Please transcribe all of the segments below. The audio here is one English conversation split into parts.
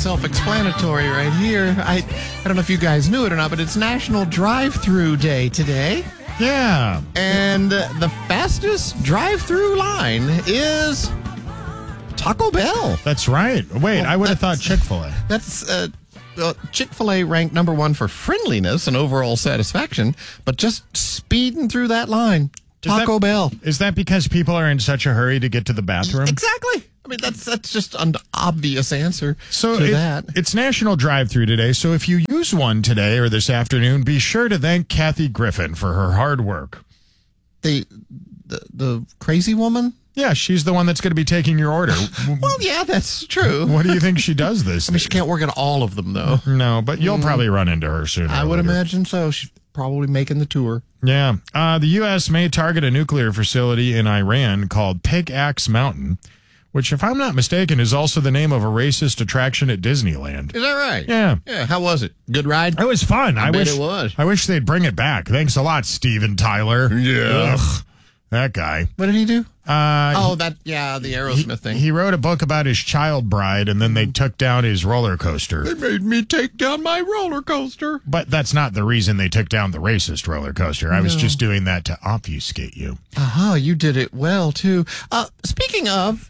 self-explanatory right here. I don't know if you guys knew it or not, but it's National Drive-Thru Day today. Yeah. And the fastest drive-thru line is Taco Bell. That's right. Wait, I would have thought Chick-fil-A. That's Chick-fil-A ranked number one for friendliness and overall satisfaction, but just speeding through that line, Taco Bell. Is that because people are in such a hurry to get to the bathroom? Exactly. I mean, that's just an obvious answer to that. It's National Drive-Thru today, so if you use one today or this afternoon, be sure to thank Kathy Griffin for her hard work. The crazy woman? Yeah, she's the one that's going to be taking your order. Well, yeah, that's true. What do you think she does this? I mean, she can't work at all of them, though. No, but you'll probably run into her sooner. I would imagine so. She's probably making the tour. Yeah. The U.S. may target a nuclear facility in Iran called Pickaxe Mountain, which, if I'm not mistaken, is also the name of a racist attraction at Disneyland. Is that right? Yeah. Yeah. How was it? Good ride? It was fun. I bet it was. I wish they'd bring it back. Thanks a lot, Steven Tyler. Yeah. Ugh, that guy. What did he do? The Aerosmith thing. He wrote a book about his child bride, and then they took down his roller coaster. They made me take down my roller coaster. But that's not the reason they took down the racist roller coaster. I was just doing that to obfuscate you. You did it well, too. Speaking of,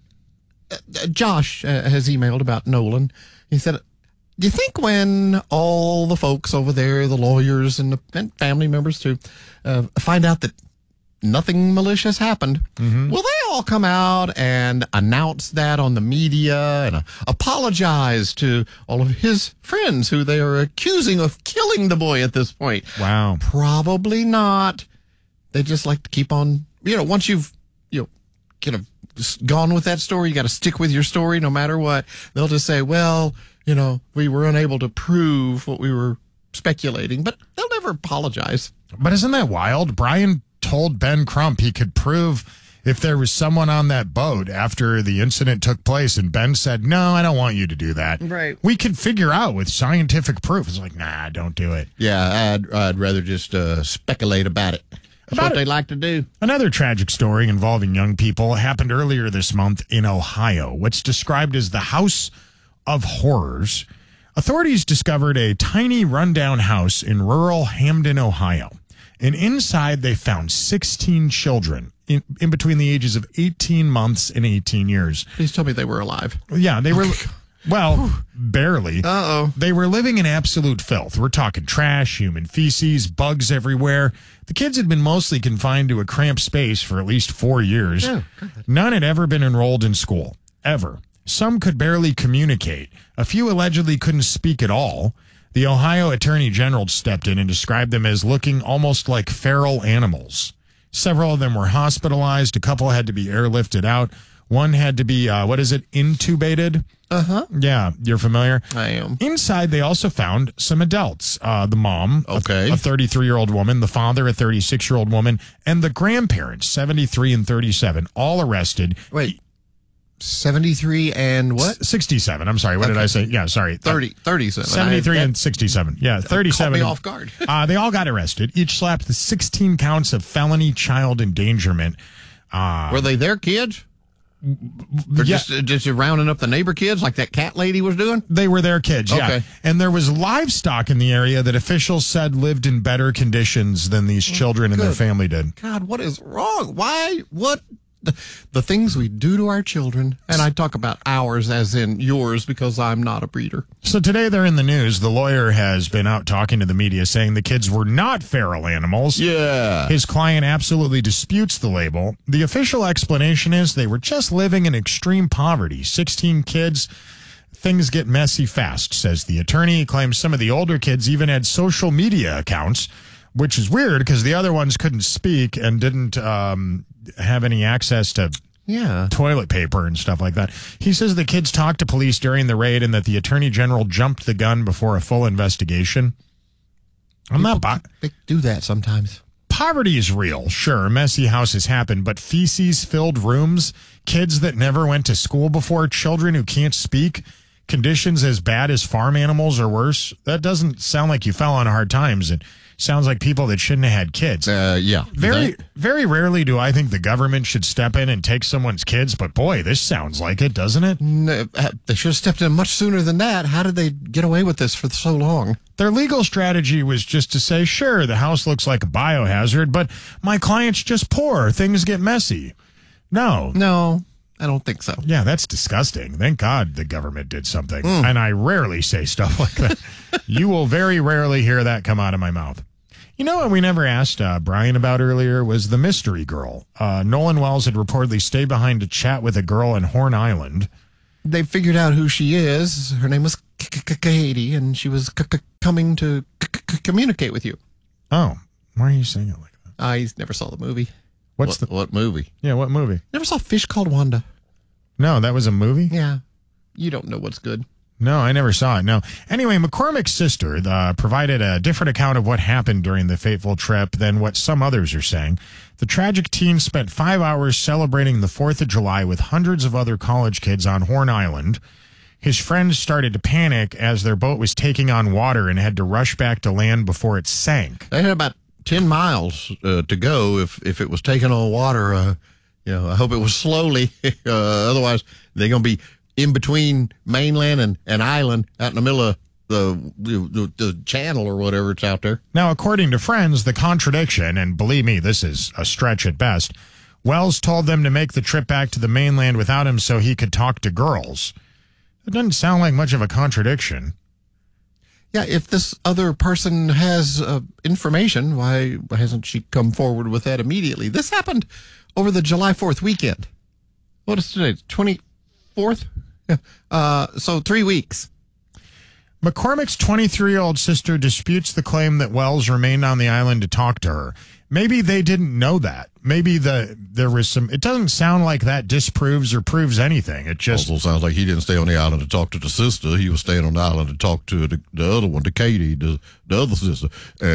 Josh has emailed about Nolan. He said, do you think when all the folks over there, the lawyers and family members too, find out that nothing malicious happened, will they all come out and announce that on the media and apologize to all of his friends who they are accusing of killing the boy at this point? Wow. Probably not. They just like to keep on, once you've, kind of gone with that story, you got to stick with your story no matter what. They'll just say, well, we were unable to prove what we were speculating, but they'll never apologize. But isn't that wild? Brian told Ben Crump he could prove if there was someone on that boat after the incident took place, and Ben said, no, I don't want you to do that. Right. We could figure out with scientific proof. It's like, nah, don't do it. Yeah, I'd rather just speculate about it. That's what they like to do. Another tragic story involving young people happened earlier this month in Ohio. What's described as the House of Horrors. Authorities discovered a tiny rundown house in rural Hamden, Ohio. And inside, they found 16 children in between the ages of 18 months and 18 years. Please tell me they were alive. Yeah, they were. Well, barely. Uh-oh. They were living in absolute filth. We're talking trash, human feces, bugs everywhere. The kids had been mostly confined to a cramped space for at least 4 years. Oh, none had ever been enrolled in school, ever. Some could barely communicate. A few allegedly couldn't speak at all. The Ohio Attorney General stepped in and described them as looking almost like feral animals. Several of them were hospitalized. A couple had to be airlifted out. One had to be, intubated? Uh-huh. Yeah, you're familiar? I am. Inside, they also found some adults. The mom, okay, a 33-year-old woman, the father, a 36-year-old woman, and the grandparents, 73 and 37, all arrested. Wait. 73 and what? 67. I'm sorry. What did I say? Yeah, sorry. 37. 73 and 67. Yeah, 37. Caught me off guard. They all got arrested. Each slapped the 16 counts of felony child endangerment. Were they their kids? They're just rounding up the neighbor kids like that cat lady was doing? They were their kids, yeah. Okay. And there was livestock in the area that officials said lived in better conditions than these children and their family did. God, what is wrong? Why? What? The things we do to our children, and I talk about ours as in yours because I'm not a breeder. So today they're in the news. The lawyer has been out talking to the media saying the kids were not feral animals. Yeah. His client absolutely disputes the label. The official explanation is they were just living in extreme poverty. 16 kids. Things get messy fast, says the attorney. He claims some of the older kids even had social media accounts, which is weird because the other ones couldn't speak and didn't have any access to toilet paper and stuff like that. He says the kids talked to police during the raid and that the attorney general jumped the gun before a full investigation. They do that sometimes. Poverty is real, sure. Messy houses happen, but feces-filled rooms, kids that never went to school before, children who can't speak, conditions as bad as farm animals or worse, that doesn't sound like you fell on hard times. And Sounds like people that shouldn't have had kids. Yeah. Very rarely do I think the government should step in and take someone's kids, but boy, this sounds like it, doesn't it? No, they should have stepped in much sooner than that. How did they get away with this for so long? Their legal strategy was just to say, sure, the house looks like a biohazard, but my client's just poor. Things get messy. No, I don't think so. Yeah, that's disgusting. Thank God the government did something. And I rarely say stuff like that. You will very rarely hear that come out of my mouth. You know what we never asked Brian about earlier was the mystery girl. Nolan Wells had reportedly stayed behind to chat with a girl in Horn Island. They figured out who she is. Her name was Katie, and she was coming to communicate with you. Oh, why are you saying it like that? I never saw the movie. What movie? Yeah, what movie? Never saw Fish Called Wanda. No, that was a movie? Yeah. You don't know what's good. No, I never saw it. No. Anyway, McCormick's sister provided a different account of what happened during the fateful trip than what some others are saying. The tragic teen spent 5 hours celebrating the 4th of July with hundreds of other college kids on Horn Island. His friends started to panic as their boat was taking on water and had to rush back to land before it sank. They had about 10 miles to go if it was taking on water. I hope it was slowly. Otherwise, they're going to be in between mainland and island out in the middle of the channel or whatever it's out there. Now, according to friends, the contradiction, and believe me, this is a stretch at best, Wells told them to make the trip back to the mainland without him so he could talk to girls. It doesn't sound like much of a contradiction. Yeah, if this other person has information, why hasn't she come forward with that immediately? This happened over the July 4th weekend. What is today? 24th? Yeah. So 3 weeks. McCormick's 23-year-old sister disputes the claim that Wells remained on the island to talk to her. Maybe they didn't know that. Maybe there was some... It doesn't sound like that disproves or proves anying. It just... Also sounds like he didn't stay on the island to talk to the sister. He was staying on the island to talk to the other one, to Katie, the other sister.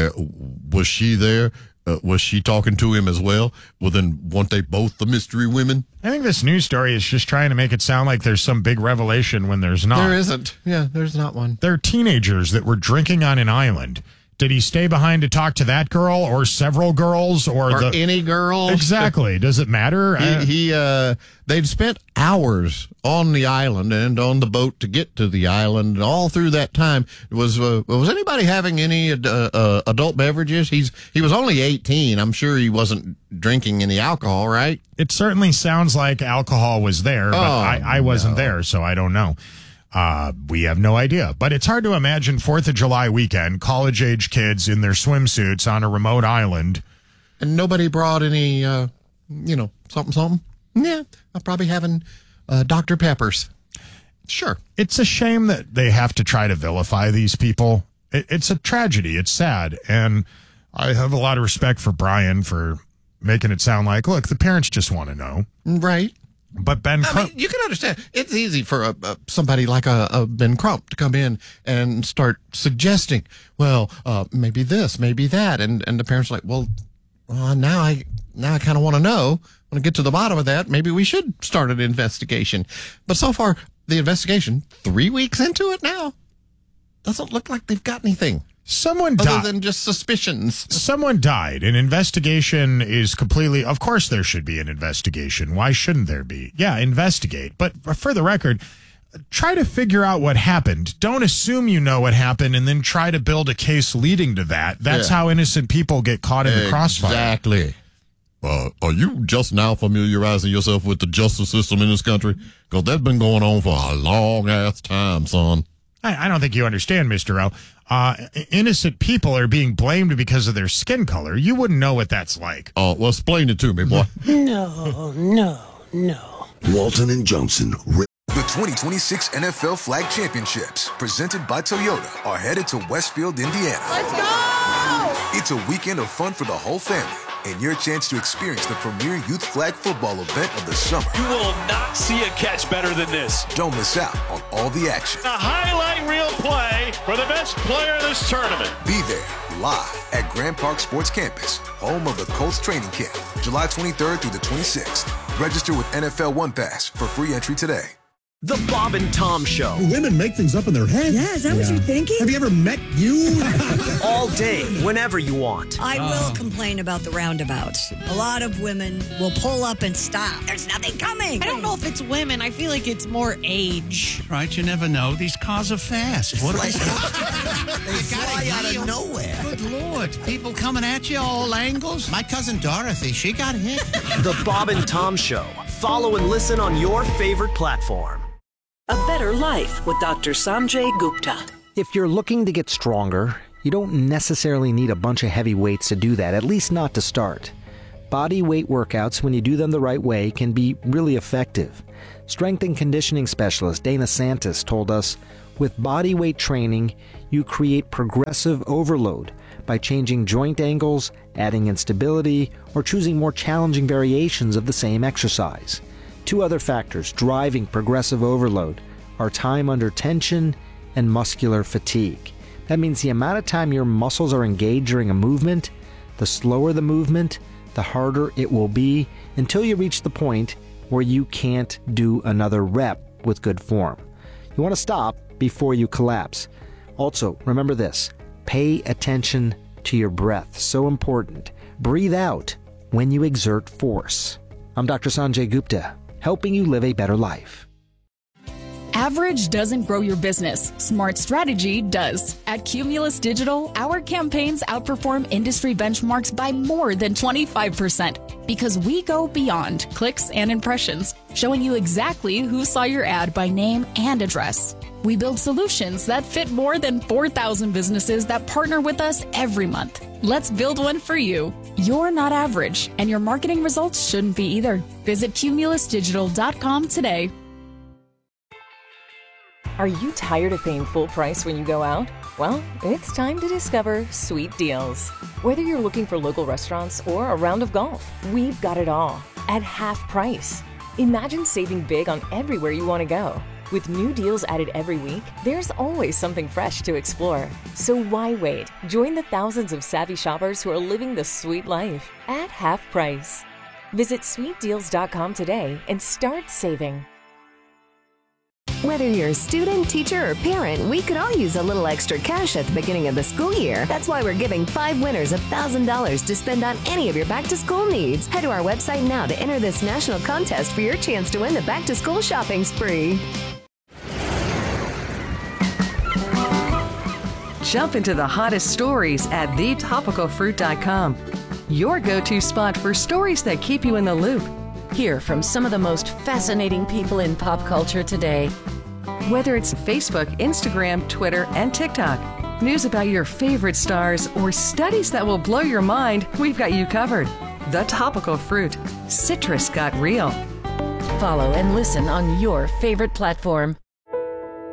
Was she there? Was she talking to him as well? Well, then, weren't they both the mystery women? I think this news story is just trying to make it sound like there's some big revelation when there's not. There isn't. Yeah, there's not one. They're teenagers that were drinking on an island. Did he stay behind to talk to that girl or several girls or any girls? Exactly. Does it matter? They'd spent hours on the island and on the boat to get to the island. And all through that time, was anybody having any adult beverages? He was only 18. I'm sure he wasn't drinking any alcohol, right? It certainly sounds like alcohol was there, but I wasn't there, so I don't know. We have no idea, but it's hard to imagine 4th of July weekend, college-age kids in their swimsuits on a remote island. And nobody brought any, something. Yeah, I'm probably having Dr. Peppers. Sure. It's a shame that they have to try to vilify these people. It's a tragedy. It's sad. And I have a lot of respect for Brian for making it sound like, look, the parents just want to know. Right. But Ben Crump... you can understand. It's easy for somebody like a Ben Crump to come in and start suggesting, well, maybe this, maybe that. And the parents are like, well, now I kind of want to know. I want to get to the bottom of that. Maybe we should start an investigation. But so far, the investigation, 3 weeks into it now, doesn't look like they've got anything. Someone died. Other than just suspicions. Someone died. An investigation is completely... Of course there should be an investigation. Why shouldn't there be? Yeah, investigate. But for the record, try to figure out what happened. Don't assume you know what happened and then try to build a case leading to that. That's how innocent people get caught in the crossfire. Exactly. Are you just now familiarizing yourself with the justice system in this country? Because that's been going on for a long-ass time, son. I don't think you understand, Mr. O. Innocent people are being blamed because of their skin color. You wouldn't know what that's like. Well, explain it to me, boy. No. Walton and Johnson. The 2026 NFL Flag Championships, presented by Toyota, are headed to Westfield, Indiana. Let's go! It's a weekend of fun for the whole family and your chance to experience the premier youth flag football event of the summer. You will not see a catch better than this. Don't miss out on all the action. A highlight reel play for the best player in this tournament. Be there live at Grand Park Sports Campus, home of the Colts training camp, July 23rd through the 26th. Register with NFL One Pass for free entry today. The Bob and Tom Show. Women make things up in their head. Yeah, is that what you're thinking? Have you ever met you? All day, whenever you want. I will complain about the roundabouts. A lot of women will pull up and stop. There's nothing coming. I don't know if it's women. I feel like it's more age. Right, you never know. These cars are fast. What They fly out of nowhere. Good Lord. People coming at you all angles. My cousin Dorothy, she got hit. The Bob and Tom Show. Follow and listen on your favorite platform. A Better Life with Dr. Sanjay Gupta. If you're looking to get stronger, you don't necessarily need a bunch of heavy weights to do that, at least not to start. Body weight workouts, when you do them the right way, can be really effective. Strength and conditioning specialist Dana Santis told us, with body weight training, you create progressive overload by changing joint angles, adding instability, or choosing more challenging variations of the same exercise. Two other factors driving progressive overload are time under tension and muscular fatigue. That means the amount of time your muscles are engaged during a movement, the slower the movement, the harder it will be until you reach the point where you can't do another rep with good form. You want to stop before you collapse. Also, remember this, pay attention to your breath. So important. Breathe out when you exert force. I'm Dr. Sanjay Gupta, helping you live a better life. Average doesn't grow your business. Smart strategy does. At Cumulus Digital, our campaigns outperform industry benchmarks by more than 25% because we go beyond clicks and impressions, showing you exactly who saw your ad by name and address. We build solutions that fit more than 4,000 businesses that partner with us every month. Let's build one for you. You're not average, and your marketing results shouldn't be either. Visit cumulusdigital.com today. Are you tired of paying full price when you go out? Well, it's time to discover Sweet Deals. Whether you're looking for local restaurants or a round of golf, we've got it all at half price. Imagine saving big on everywhere you want to go. With new deals added every week, there's always something fresh to explore. So why wait? Join the thousands of savvy shoppers who are living the sweet life at half price. Visit sweetdeals.com today and start saving. Whether you're a student, teacher, or parent, we could all use a little extra cash at the beginning of the school year. That's why we're giving 5 winners $1,000 to spend on any of your back-to-school needs. Head to our website now to enter this national contest for your chance to win the back-to-school shopping spree. Jump into the hottest stories at thetopicalfruit.com. Your go-to spot for stories that keep you in the loop. Hear from some of the most fascinating people in pop culture today. Whether it's Facebook, Instagram, Twitter, and TikTok, news about your favorite stars, or studies that will blow your mind, we've got you covered. The Topical Fruit. Citrus got real. Follow and listen on your favorite platform.